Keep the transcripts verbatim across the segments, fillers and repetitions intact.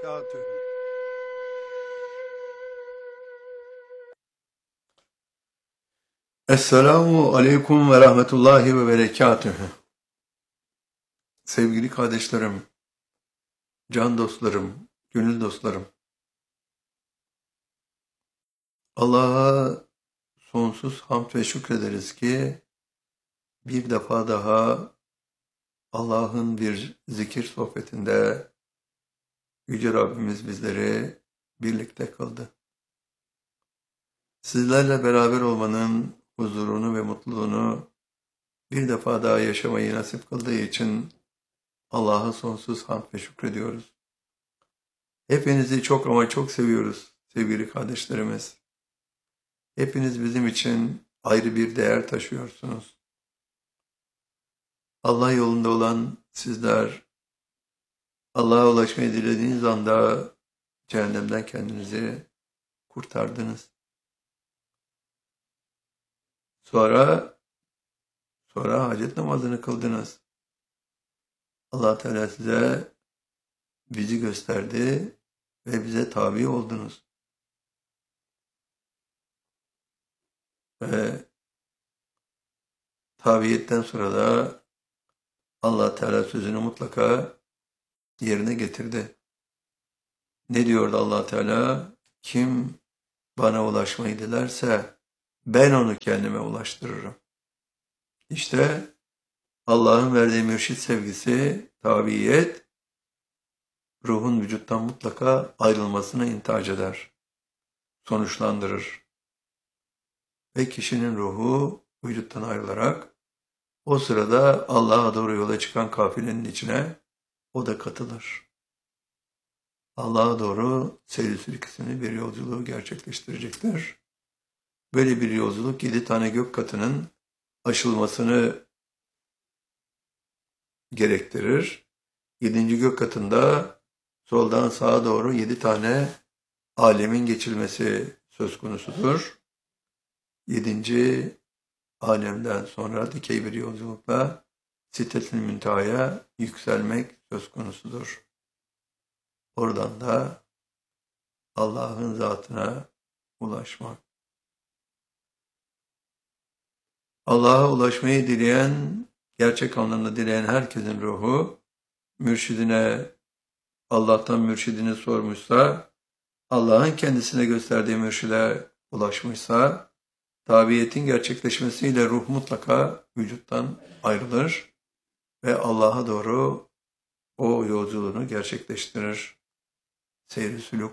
وبركاته. Esselamu aleyküm ve rahmetullahi ve berekatühü. Sevgili kardeşlerim, can dostlarım, gönül dostlarım. Allah'a sonsuz hamd ve şükrederiz ki bir defa daha Allah'ın bir zikir sohbetinde Yüce Rabbimiz bizleri birlikte kıldı. Sizlerle beraber olmanın huzurunu ve mutluluğunu bir defa daha yaşamayı nasip kıldığı için Allah'a sonsuz hamd ve şükrediyoruz. Hepinizi çok ama çok seviyoruz sevgili kardeşlerimiz. Hepiniz bizim için ayrı bir değer taşıyorsunuz. Allah yolunda olan sizler, Allah'a ulaşmayı dilediğiniz anda cehennemden kendinizi kurtardınız. Sonra, sonra hacet namazını kıldınız. Allah Teala size bizi gösterdi ve bize tabi oldunuz. Ve tabiyetten sonra da Allah Teala sözünü mutlaka yerine getirdi. Ne diyordu Allah Teala? Kim bana ulaşmayı dilerse ben onu kendime ulaştırırım. İşte Allah'ın verdiği mürşit sevgisi, tabiyet, ruhun vücuttan mutlaka ayrılmasına intihac eder, sonuçlandırır. Ve kişinin ruhu vücuttan ayrılarak o sırada Allah'a doğru yola çıkan kafilenin içine o da katılır. Allah'a doğru seyir sülüküsünü bir yolculuğu gerçekleştirecektir. Böyle bir yolculuk yedi tane gök katının aşılmasını gerektirir. Yedinci gök katında soldan sağa doğru yedi tane alemin geçilmesi söz konusudur. Yedinci alemden sonra dikey bir yolculukla Sidret-i Münteha'ya yükselmek söz konusudur. Oradan da Allah'ın zatına ulaşmak. Allah'a ulaşmayı dileyen, gerçek anlamda dileyen herkesin ruhu, mürşidine, Allah'tan mürşidini sormuşsa, Allah'ın kendisine gösterdiği mürşide ulaşmışsa, tabiyetin gerçekleşmesiyle ruh mutlaka vücuttan ayrılır ve Allah'a doğru o yolculuğunu gerçekleştirir. Seyri sülük.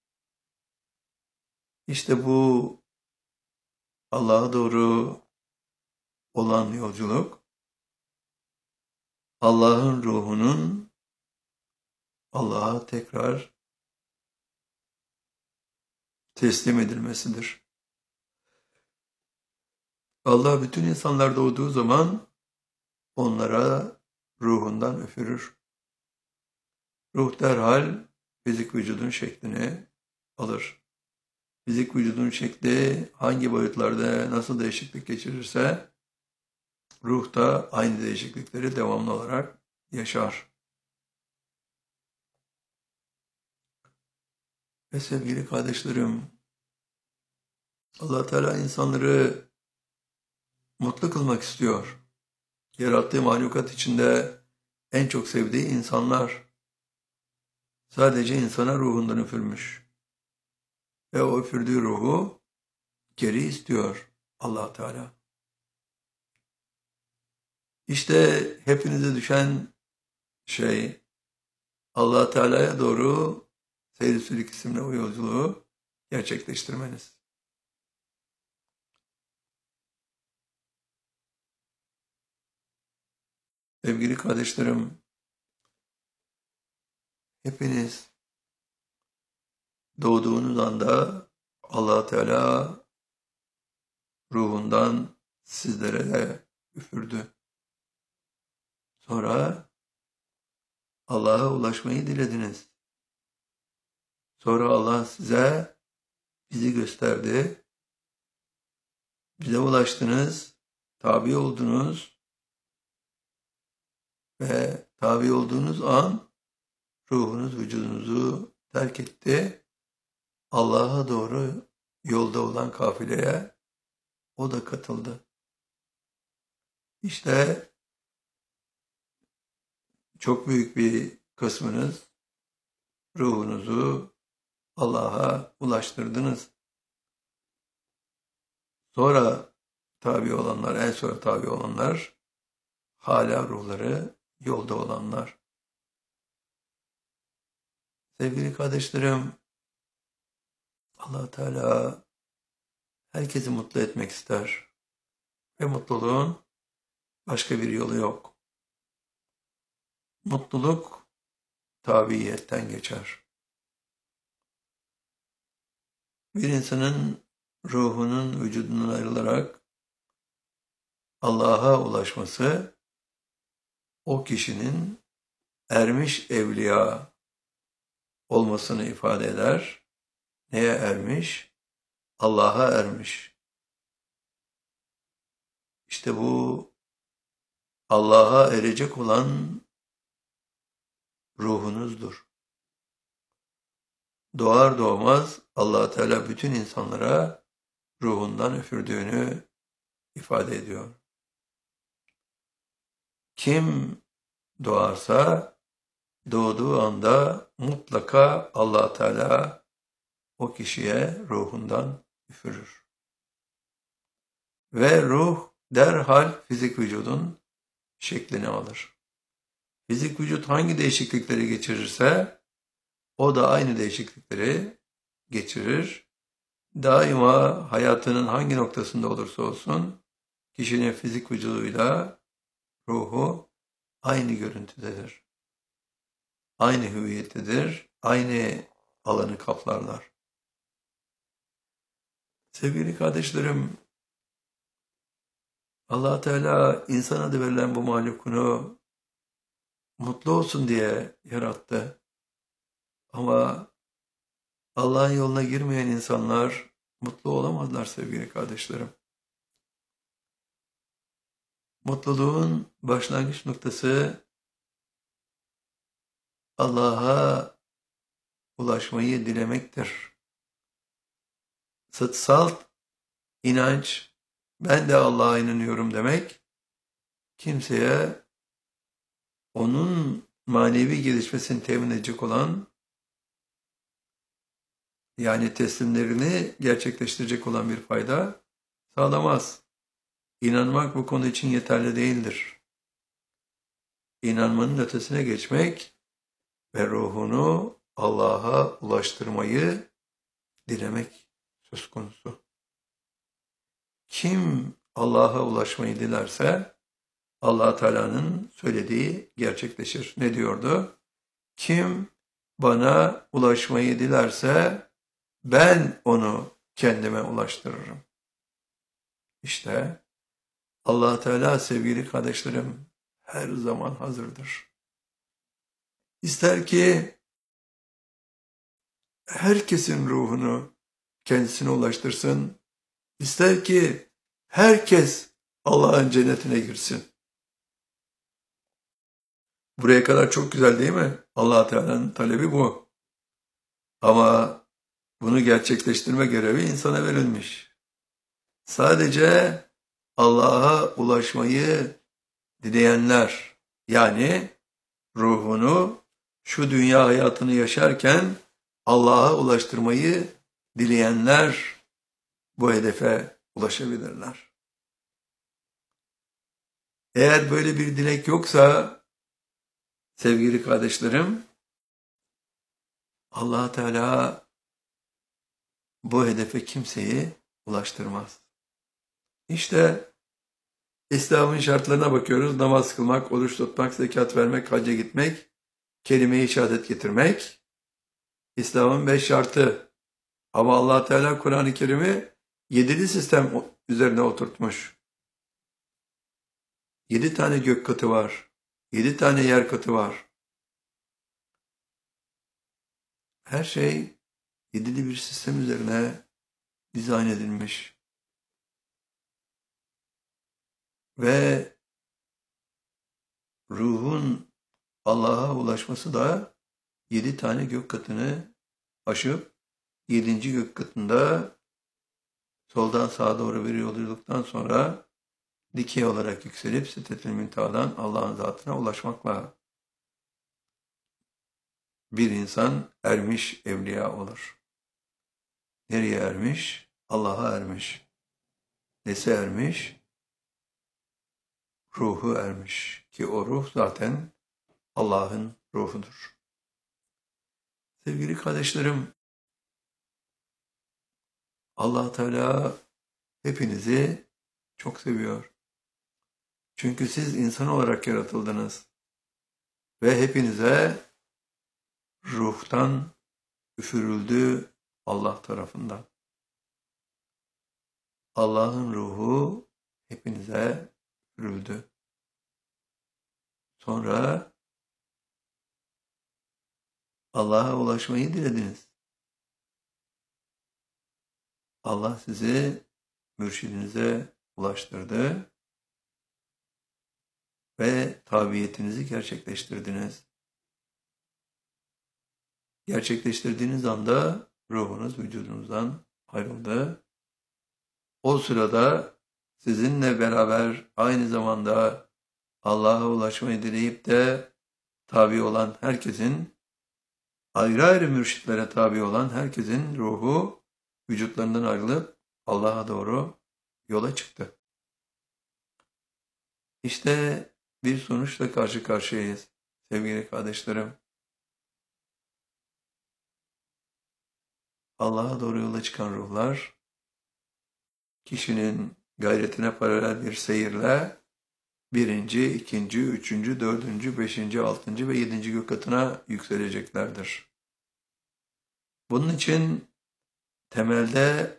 İşte bu Allah'a doğru olan yolculuk, Allah'ın ruhunun Allah'a tekrar teslim edilmesidir. Allah bütün insanlar doğduğu zaman onlara ruhundan üfürür. Ruh derhal fizik vücudun şeklini alır. Fizik vücudun şekli hangi boyutlarda nasıl değişiklik geçirirse ruh da aynı değişiklikleri devamlı olarak yaşar. Ve sevgili kardeşlerim, Allah Teala insanları mutlu kılmak istiyor. Yarattığı mahlukat içinde en çok sevdiği insanlar. Sadece insana ruhundan üfürmüş. Ve o üfürdüğü ruhu geri istiyor Allah Teala. İşte hepinize düşen şey Allah Teala'ya doğru Seyr-i Sülük isimli o yolculuğu gerçekleştirmeniz. Sevgili kardeşlerim, hepiniz doğduğunuz anda Allah Teala ruhundan sizlere de üfürdü. Sonra Allah'a ulaşmayı dilediniz. Sonra Allah size bizi gösterdi. Bize ulaştınız, tabi oldunuz ve tabi olduğunuz an ruhunuz vücudunuzu terk etti. Allah'a doğru yolda olan kafileye o da katıldı. İşte çok büyük bir kısmınız ruhunuzu Allah'a ulaştırdınız. Sonra tabi olanlar, en sonra tabi olanlar, hala ruhları yolda olanlar. Sevgili kardeşlerim, Allah Teala herkesi mutlu etmek ister ve mutluluğun başka bir yolu yok. Mutluluk tabiiyetten geçer. Bir insanın ruhunun vücudundan ayrılarak Allah'a ulaşması o kişinin ermiş evliya olmasını ifade eder. Neye ermiş? Allah'a ermiş. İşte bu Allah'a erecek olan ruhunuzdur. Doğar doğmaz Allah Teala bütün insanlara ruhundan üfürdüğünü ifade ediyor. Kim doğarsa doğduğu anda mutlaka Allah Teala o kişiye ruhundan üfürür. Ve ruh derhal fizik vücudun şeklini alır. Fizik vücut hangi değişiklikleri geçirirse o da aynı değişiklikleri geçirir. Daima hayatının hangi noktasında olursa olsun kişinin fizik vücuduyla ruhu aynı görüntüdedir. Aynı hüviyettedir. Aynı alanı kaplarlar. Sevgili kardeşlerim, Allah Teala insan adı verilen bu mahlukunu mutlu olsun diye yarattı. Ama Allah'ın yoluna girmeyen insanlar mutlu olamazlar sevgili kardeşlerim. Mutluluğun başlangıç noktası Allah'a ulaşmayı dilemektir. Salt inanç, ben de Allah'a inanıyorum demek, kimseye onun manevi gelişmesini temin edecek olan, yani teslimlerini gerçekleştirecek olan bir fayda sağlamaz. İnanmak bu konu için yeterli değildir. İnanmanın ötesine geçmek ve ruhunu Allah'a ulaştırmayı dilemek söz konusu. Kim Allah'a ulaşmayı dilerse Allah Teala'nın söylediği gerçekleşir. Ne diyordu? Kim bana ulaşmayı dilerse ben onu kendime ulaştırırım. İşte Allah Teala sevgili kardeşlerim her zaman hazırdır. İster ki herkesin ruhunu kendisine ulaştırsın, ister ki herkes Allah'ın cennetine girsin. Buraya kadar çok güzel değil mi? Allah Teala'nın talebi bu. Ama bunu gerçekleştirme görevi insana verilmiş. Sadece Allah'a ulaşmayı dileyenler, yani ruhunu şu dünya hayatını yaşarken Allah'a ulaştırmayı dileyenler bu hedefe ulaşabilirler. Eğer böyle bir dilek yoksa sevgili kardeşlerim, Allah Teala bu hedefe kimseyi ulaştırmaz. İşte İslam'ın şartlarına bakıyoruz. Namaz kılmak, oruç tutmak, zekat vermek, hacca gitmek, kelime-i şehadet getirmek. İslam'ın beş şartı. Ama Allah Teala Kur'an-ı Kerim'i yedili sistem üzerine oturtmuş. Yedi tane gök katı var. Yedi tane yer katı var. Her şey yedili bir sistem üzerine dizayn edilmiş. Ve ruhun Allah'a ulaşması da yedi tane gök katını aşıp yedinci gök katında soldan sağa doğru bir yolculuktan sonra dikey olarak yükselip Sidretül Münteha'dan Allah'ın zatına ulaşmakla bir insan ermiş evliya olur. Nereye ermiş? Allah'a ermiş. Nesi ermiş? Ruhu ermiş. Ki o ruh zaten Allah'ın ruhudur. Sevgili kardeşlerim, Allah Teala hepinizi çok seviyor. Çünkü siz insan olarak yaratıldınız. Ve hepinize ruhtan üfürüldü Allah tarafından. Allah'ın ruhu hepinize üfürüldü. Sonra Allah'a ulaşmayı dilediniz. Allah sizi mürşidinize ulaştırdı ve tabiyetinizi gerçekleştirdiniz. Gerçekleştirdiğiniz anda ruhunuz vücudunuzdan ayrıldı. O sırada sizinle beraber aynı zamanda Allah'a ulaşmayı dileyip de tabi olan herkesin, ayrı ayrı mürşitlere tabi olan herkesin ruhu vücutlarından ayrılıp Allah'a doğru yola çıktı. İşte bir sonuçla karşı karşıyayız sevgili kardeşlerim. Allah'a doğru yola çıkan ruhlar, kişinin gayretine paralel bir seyirle birinci, ikinci, üçüncü, dördüncü, beşinci, altıncı ve yedinci gök katına yükseleceklerdir. Bunun için temelde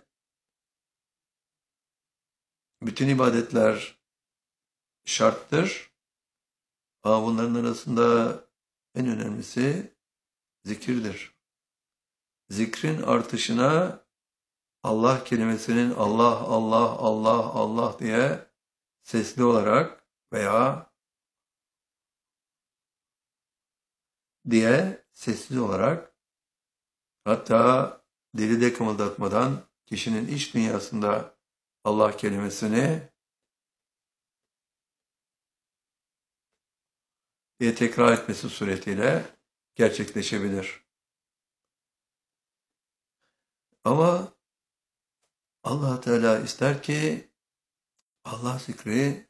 bütün ibadetler şarttır. Ama bunların arasında en önemlisi zikirdir. Zikrin artışına Allah kelimesinin Allah, Allah, Allah, Allah diye sesli olarak veya diye sessiz olarak, hatta dili de kımıldatmadan kişinin iç dünyasında Allah kelimesini diye tekrar etmesi suretiyle gerçekleşebilir. Ama Allah Teala ister ki Allah zikri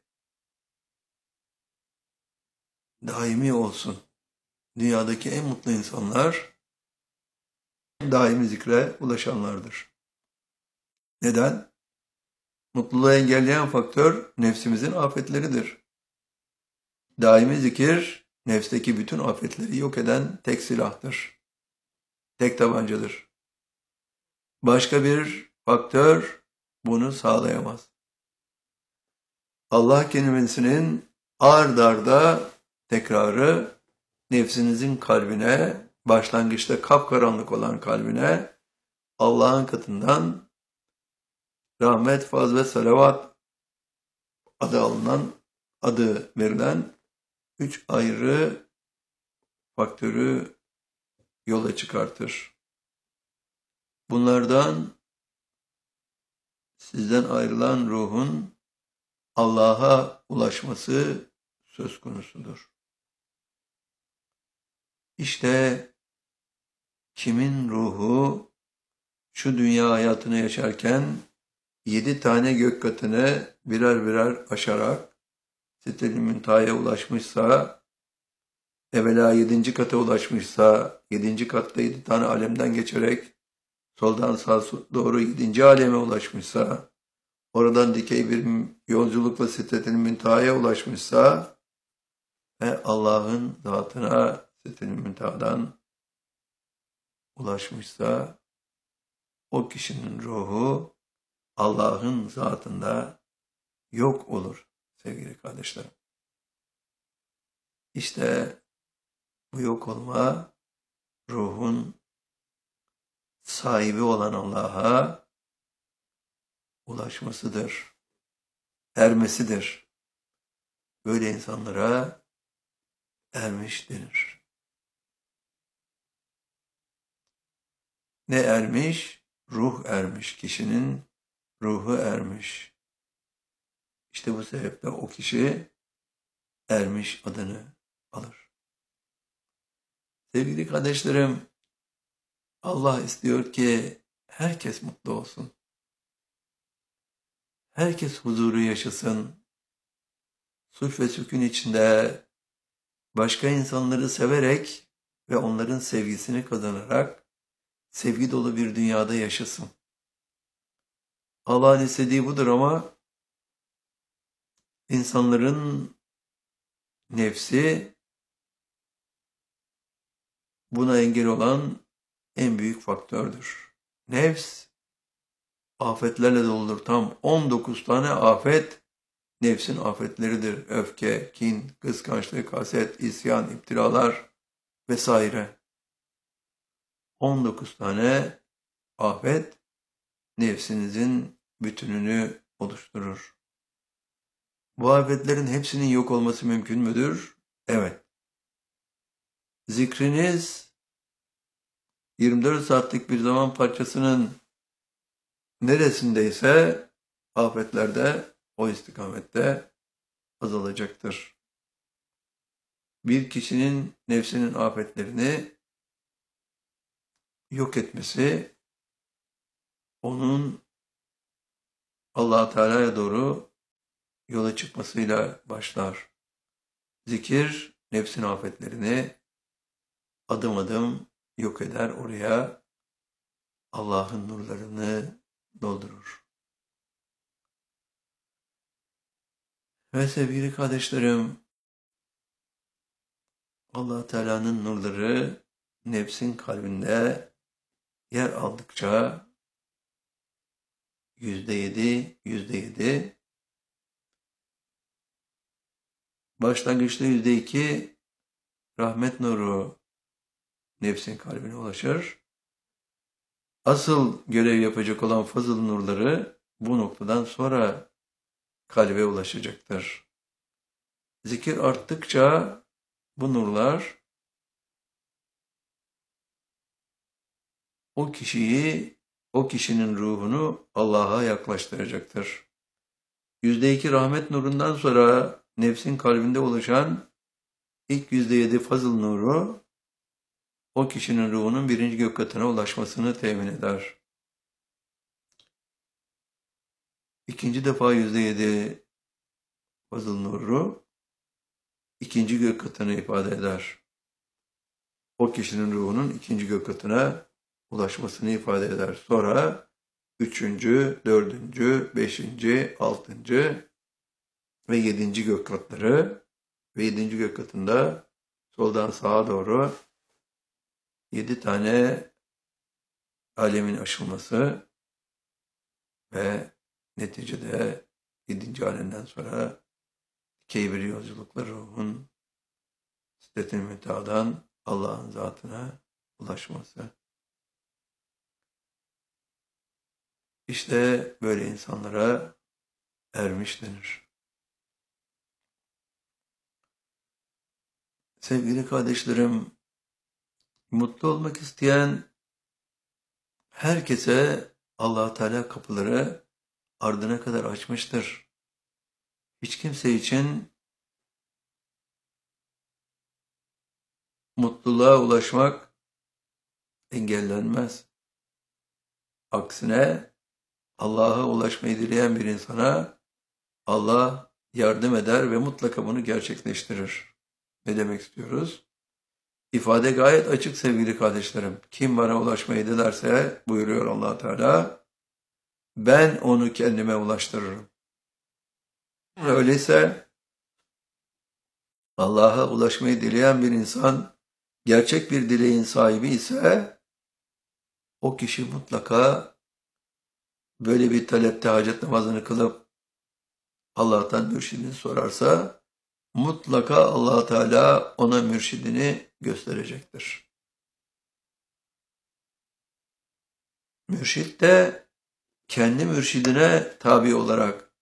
daimi olsun. Dünyadaki en mutlu insanlar daimi zikre ulaşanlardır. Neden? Mutluluğu engelleyen faktör nefsimizin afetleridir. Daimi zikir nefsteki bütün afetleri yok eden tek silahtır. Tek tabancadır. Başka bir faktör bunu sağlayamaz. Allah kelimesinin ard arda tekrarı nefsinizin kalbine, başlangıçta kapkaranlık olan kalbine Allah'ın katından rahmet, faz ve salavat adı alınan, adı verilen üç ayrı faktörü yola çıkartır. Bunlardan sizden ayrılan ruhun Allah'a ulaşması söz konusudur. İşte kimin ruhu şu dünya hayatını yaşarken yedi tane gök katını birer birer aşarak Sidretül Münteha'ya ulaşmışsa, evvela yedinci kata ulaşmışsa, yedinci katta yedi tane alemden geçerek soldan sağa doğru yedinci aleme ulaşmışsa, oradan dikey bir yolculukla Sidretül Münteha'ya ulaşmışsa ve Allah'ın zatına Sidretül Münteha'dan ulaşmışsa, o kişinin ruhu Allah'ın zatında yok olur sevgili kardeşlerim. İşte bu yok olma ruhun sahibi olan Allah'a ulaşmasıdır, ermesidir. Böyle insanlara ermiş denir. ne ermiş? Ruh ermiş. Kişinin ruhu ermiş. İşte bu sebeple o kişi ermiş adını alır. Sevgili kardeşlerim, Allah istiyor ki herkes mutlu olsun. Herkes huzuru yaşasın. Sulh ve sükun içinde başka insanları severek ve onların sevgisini kazanarak sevgi dolu bir dünyada yaşasın. Allah'ın istediği budur ama insanların nefsi buna engel olan en büyük faktördür. Nefs afetlerle doludur. Tam on dokuz tane afet nefsin afetleridir. Öfke, kin, kıskançlık, haset, isyan, iptiralar vesaire. on dokuz tane afet nefsinizin bütününü oluşturur. Bu afetlerin hepsinin yok olması mümkün müdür? Evet. Zikriniz yirmi dört saatlik bir zaman parçasının neresindeyse afetler de o istikamette azalacaktır. Bir kişinin nefsinin afetlerini yok etmesi, onun Allah-u Teala'ya doğru yola çıkmasıyla başlar. Zikir, nefsin afetlerini adım adım yok eder, oraya Allah'ın nurlarını doldurur. Ve sevgili kardeşlerim, Allah Teala'nın nurları nefsin kalbinde yer aldıkça yüzde yedi, yüzde yedi, başlangıçta yüzde iki rahmet nuru nefsin kalbine ulaşır. Asıl görev yapacak olan fazıl nurları bu noktadan sonra kalbe ulaşacaktır. Zikir arttıkça bu nurlar o kişiyi, o kişinin ruhunu Allah'a yaklaştıracaktır. Yüzde iki rahmet nurundan sonra nefsin kalbinde oluşan ilk yüzde yedi fazıl nuru o kişinin ruhunun birinci gök katına ulaşmasını temin eder. İkinci defa yüzde yedi fazıl nuru ikinci gök katını ifade eder. O kişinin ruhunun ikinci gök katına ulaşmasını ifade eder. Sonra üçüncü, dördüncü, beşinci, altıncı ve yedinci gök katları ve yedinci gök katında soldan sağa doğru yedi tane alemin aşılması ve neticede yedinci alemden sonra dikey bir yolculukla ruhun sidret-i münteha'dan Allah'ın zatına ulaşması. İşte böyle insanlara ermiş denir. Sevgili kardeşlerim, mutlu olmak isteyen herkese Allah Teala kapıları ardına kadar açmıştır. Hiç kimse için mutluluğa ulaşmak engellenmez. Aksine Allah'a ulaşmayı dileyen bir insana Allah yardım eder ve mutlaka bunu gerçekleştirir. Ne demek istiyoruz? İfade gayet açık sevgili kardeşlerim. Kim bana ulaşmayı dilerse buyuruyor Allah Teala, ben onu kendime ulaştırırım. Öyleyse Allah'a ulaşmayı dileyen bir insan gerçek bir dileğin sahibi ise o kişi mutlaka böyle bir talepte hacet namazını kılıp Allah'tan mürşidini sorarsa mutlaka Allah Teala ona mürşidini gösterecektir. Mürşid de kendi mürşidine tabi olarak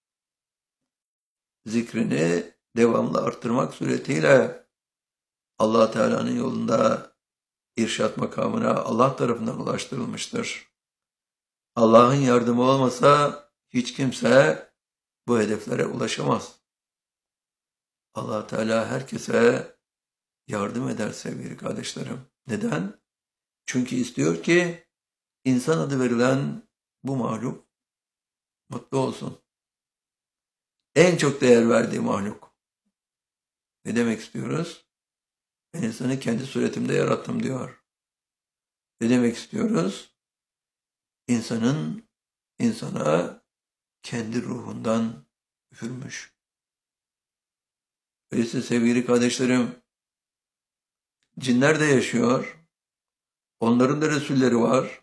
zikrini devamlı arttırmak suretiyle Allah Teala'nın yolunda irşat makamına Allah tarafından ulaştırılmıştır. Allah'ın yardımı olmasa hiç kimse bu hedeflere ulaşamaz. Allah Teala herkese yardım eder sevgili kardeşlerim. Neden? Çünkü istiyor ki insan adı verilen bu mahluk mutlu olsun. En çok değer verdiği mahluk. Ne demek istiyoruz? Ben insanı kendi suretimde yarattım diyor. Ne demek istiyoruz? İnsanın insana kendi ruhundan üfürmüş. Öyleyse sevgili kardeşlerim, cinler de yaşıyor. Onların da resulleri var.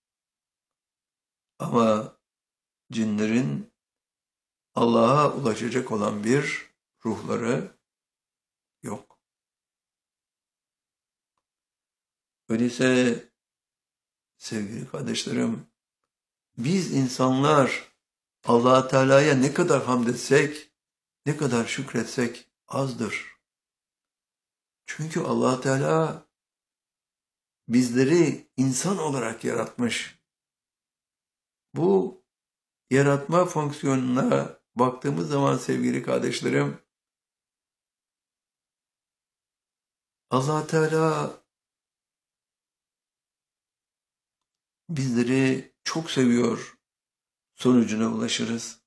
Ama cinlerin Allah'a ulaşacak olan bir ruhları yok. Öyleyse sevgili kardeşlerim, biz insanlar Allah Teala'ya ne kadar hamd etsek, ne kadar şükretsek azdır. Çünkü Allah Teala bizleri insan olarak yaratmış. Bu yaratma fonksiyonuna baktığımız zaman sevgili kardeşlerim, Allah Teala bizleri çok seviyor sonucuna ulaşırız.